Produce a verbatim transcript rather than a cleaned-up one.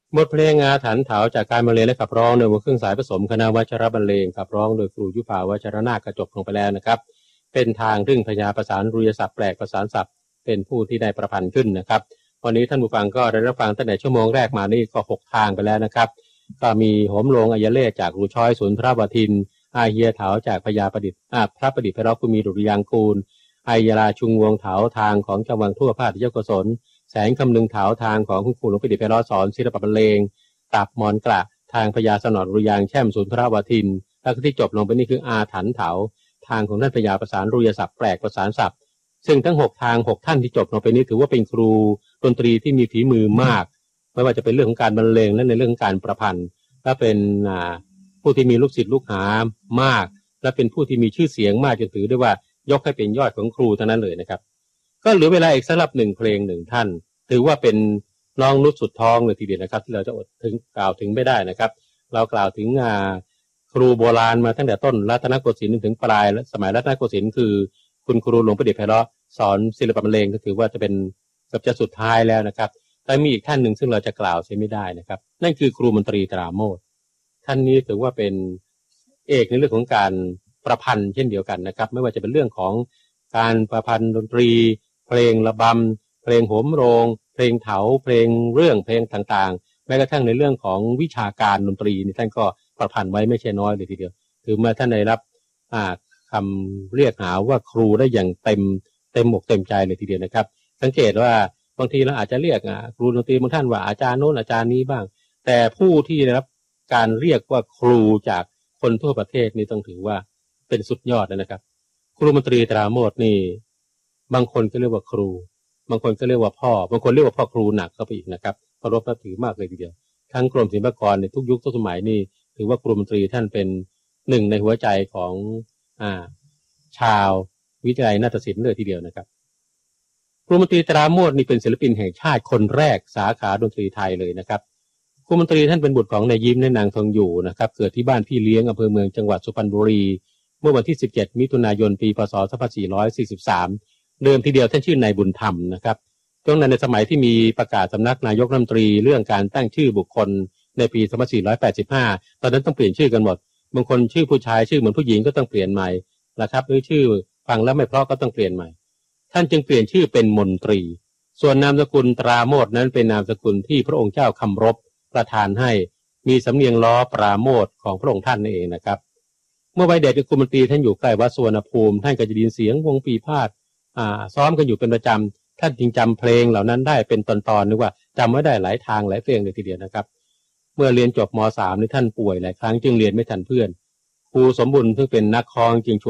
บทเพลงอาถรรพ์เถาจากการบรรเลงและขับร้องโดยวงเครื่องสายผสมคณะวัชรบรรเลงขับร้องโดยครูยุภาวัชรนาคกระจบลงไปแล้วนะครับเป็นทางซึ่งพญาประสานรุยศัพท์แปลกประสานศัพท์เป็นผู้ที่ได้ประพันธ์ขึ้นนะครับวันนี้ท่านผู้ฟังก็ได้รับฟังตั้งแต่ชั่วโมงแรกมานี่ก็หกทางไปแล้วนะครับก็มีโหมโรงอัยเลศจากครูช้อยสุนทรวทินอาเฮียเถาจากพญาประดิษฐ์อ่าพระประดิษฐ์ไพเราะกุมีดุริยางกูลไอยาลาชุงวงเถาทางของจังหวัดทั่วภาคเจ้ากุศลแสงคำนึงเถาทางของคุณครูหลวงประดิษฐ์ไพเราะสอนศิลปะบรรเลงตับมอนกระทางพญาสนอดุริยางแช่มสุนทรวทินแล้วก็ที่จบลงไปนี่คืออาถรรพ์เถาทางของท่านพญาประสานรุยศัพท์แปลกประสานศัพท์ซึ่งทั้งหกทางหกท่านที่จบลงไปนี้ถือว่าเป็นครูดนตรีที่มีฝีมือมากไม่ว่าจะเป็นเรื่องของการบรรเลงและในเรื่องของการประพันธ์และเป็นผู้ที่มีลูกศิษย์ลูกหามากและเป็นผู้ที่มีชื่อเสียงมากจนถือได้ว่ายกให้เป็นยอดของครูทั้งนั้นเลยนะครับก็เหลือเวลาอีกสำหรับหนึ่งเพลงหนึ่งท่านถือว่าเป็นน้องนุชสุดท้องเลยทีเดียวนะครับที่เราจะอดถึงกล่าวถึงไม่ได้นะครับเรากล่าวถึงครูโบราณมาตั้งแต่ต้นรัตนโกสินทร์ถึงปลายสมัยรัตนโกสินทร์คือคุณครูหลวงประดิษฐ์ไพเราะสอนศิลปะบรรเลงก็ถือว่าจะเป็นเกือบจะสุดท้ายแล้วนะครับแต่มีอีกท่านหนึ่งซึ่งเราจะกล่าวใช้ไม่ได้นะครับนั่นคือครูมนตรีตราโมชท่านนี้ถือว่าเป็นเอกในเรื่องของการประพันธ์เช่นเดียวกันนะครับไม่ว่าจะเป็นเรื่องของการประพันธ์ดนตรีเพลงระบำเพลงโหมโรงเพลงเถาเพลงเรื่องเพลงต่างๆแม้กระทั่งในเรื่องของวิชาการดนตรีนี่ท่านก็ประพันธ์ไว้ไม่ใช่น้อยเลยทีเดียวถือเมื่อท่านได้รับคำเรียกหาว่าครูได้อย่างเต็มเต็มอกเต็มใจเลยทีเดียวนะครับสังเกตว่าบางทีเราอาจจะเรียกครูดนตรีบางท่านว่าอาจารย์โน้นอาจารย์นี้บ้างแต่ผู้ที่ได้รับการเรียกว่าครูจากคนทั่วประเทศนี่ต้องถือว่าเป็นสุดยอดนะครับครูมนตรีตราโมชนี่บางคนก็เรียกว่าครูบางคนก็เรียกว่าพ่อบางคนเรียกว่าพ่อครูหนักเข้าไปอีกนะครับเคารพนับถือมากเลยทีเดียวทั้งกรมศิลปากรในทุกยุคทุกสมัยนี่ถือว่าครูมนตรีท่านเป็นหนึ่งในหัวใจของอ่าชาววิทยาลัยนาฏศิลป์เลยทีเดียวนะครับครูมนตรีตราโมชนี่เป็นศิลปินแห่งชาติคนแรกสาขาดนตรีไทยเลยนะครับครูมนตรีท่านเป็นบุตรของนายยิ้มและนางทองอยู่นะครับเกิดที่บ้านพี่เลี้ยงอำเภอเมืองจังหวัดสุพรรณบุรีเมื่อวันที่สิบเจ็ดมิถุนายนปีพ.ศ. สองพันสี่ร้อยสี่สิบสามเดิมทีเดียวท่านชื่อนายบุญธรรมนะครับช่วงนั้นในสมัยที่มีประกาศสำนักนายกรัฐมนตรีเรื่องการตั้งชื่อบุคคลในปีสองพันสี่ร้อยแปดสิบห้าตอนนั้นต้องเปลี่ยนชื่อกันหมดบางคนชื่อผู้ชายชื่อเหมือนผู้หญิงก็ต้องเปลี่ยนใหม่นะครับหรือชื่อฟังแล้วไม่เพราะก็ต้องเปลี่ยนใหม่ท่านจึงเปลี่ยนชื่อเป็นมนตรีส่วนนามสกุลตราโมชนั้นเป็นนามสกุลที่พระองค์เจ้าคำรบประทานให้มีสำเนียงล้อปราโมชของพระองค์ท่านนั่นเองนะครับเมื่อวัยเด็กครูมนตรีท่านอยู่ใกล้วัดสุวรรณภูมิท่านก็จะได้ยินเสียงวงปีพาทย์อ่าซ้อมกันอยู่เป็นประจำท่านจึงจำเพลงเหล่านั้นได้เป็นตอนๆนึกว่าจำไว้ได้หลายทางหลายเพลงเลยทีเดียวนะครับเมื่อเรียนจบม.สาม นี่ท่านป่วยหลายครั้งจึงเรียนไม่ทันเพื่อนครูสมบุญซึ่งเป็นนักคองจึง